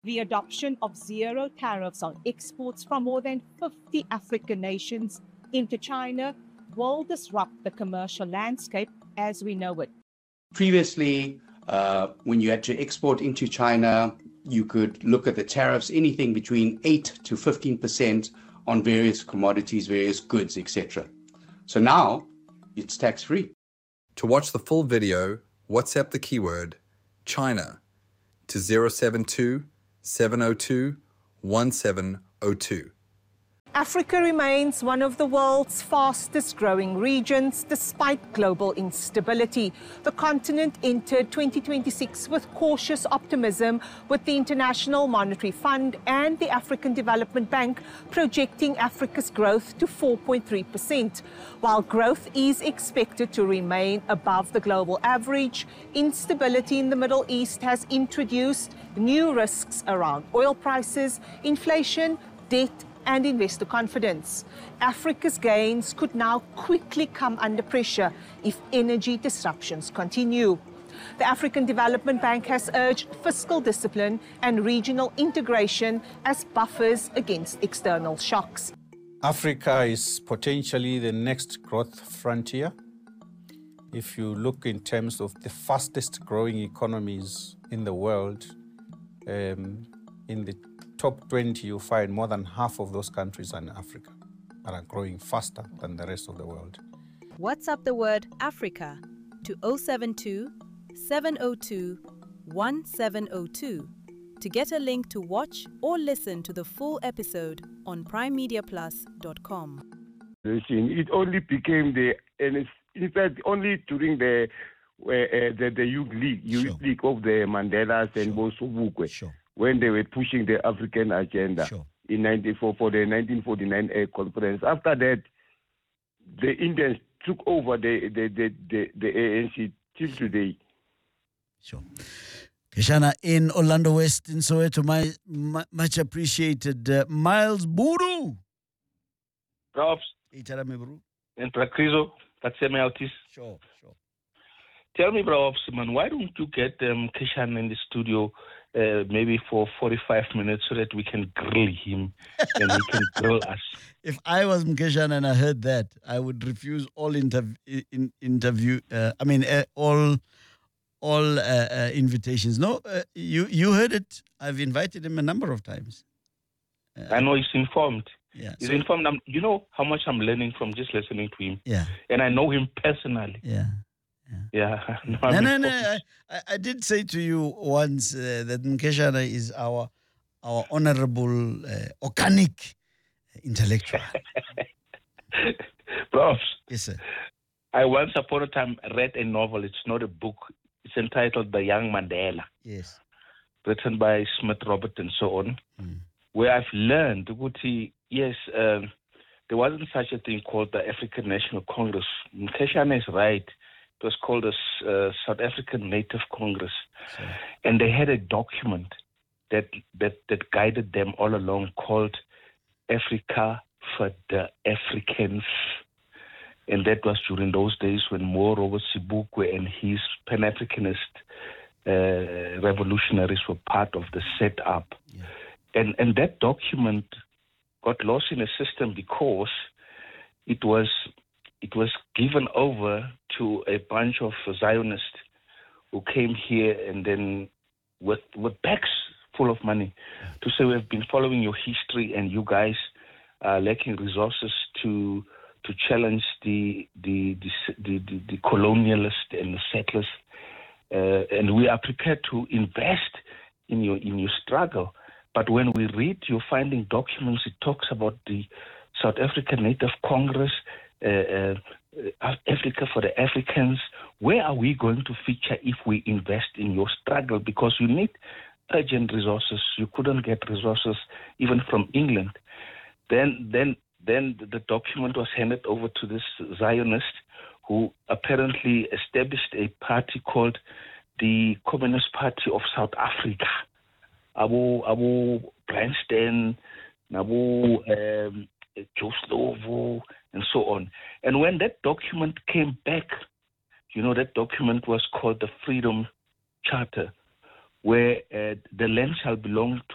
The adoption of zero tariffs on exports from more than 50 African nations into China will disrupt the commercial landscape as we know it. Previously, when you had to export into China, you could look at the tariffs, anything between 8 to 15% on various commodities, various goods, etc. So now it's tax-free. To watch the full video, WhatsApp the keyword China to 072 702 1702. Africa remains one of the world's fastest growing regions despite global instability. The continent entered 2026 with cautious optimism, with the International Monetary Fund and the African Development Bank projecting Africa's growth to 4.3%. While growth is expected to remain above the global average, instability in the Middle East has introduced new risks around oil prices, inflation, debt, and investor confidence. Africa's gains could now quickly come under pressure if energy disruptions continue. The African Development Bank has urged fiscal discipline and regional integration as buffers against external shocks. Africa is potentially the next growth frontier. If you look in terms of the fastest growing economies in the world, in the top 20, you find more than half of those countries are in Africa and are growing faster than the rest of the world. WhatsApp the word Africa to 072 702 1702 to get a link to watch or listen to the full episode on primemediaplus.com. It only became in fact, only during the youth league of the Mandelas and Sobukwe, when they were pushing the African agenda in 1994 for the 1949 conference. After that, the Indians took over the ANC till today. Sure. Keshana in Orlando West in Soweto, much appreciated. Miles Buru. Props. And Prakrizo, Katseme Altis. Sure. Tell me, bro, man, why don't you get Keshan in the studio maybe for 45 minutes so that we can grill him and he can grill us? If I was Mkeshan and I heard that, I would refuse all all invitations. No, you heard it. I've invited him a number of times. I know he's informed. Yeah, he's informed. You know how much I'm learning from just listening to him. Yeah. And I know him personally. Yeah. No. I did say to you once that Mkeshana is our honorable, organic intellectual. Prof. Yes, sir. I once upon a time read a novel. It's not a book. It's entitled The Young Mandela. Yes. Written by Smith Robert and so on. Where I've learned, yes, there wasn't such a thing called the African National Congress. Mkeshana is right. It was called the South African Native Congress. Sure. And they had a document that guided them all along called Africa for the Africans. And that was during those days when Mo Robert Sobukwe and his Pan-Africanist revolutionaries were part of the setup. Yeah. And that document got lost in the system because it was given over to a bunch of Zionists who came here and then with bags full of money to say, we've been following your history and you guys are lacking resources to challenge the colonialists and the settlers, and we are prepared to invest in your struggle. But when we read your finding documents, it talks about the South African Native Congress, Africa for the Africans. Where are we going to feature if we invest in your struggle? Because you need urgent resources. You couldn't get resources even from England. Then the document was handed over to this Zionist who apparently established a party called the Communist Party of South Africa. Abu Branston, Abu Joe Slovo, and so on. And when that document came back, that document was called the Freedom Charter, where the land shall belong to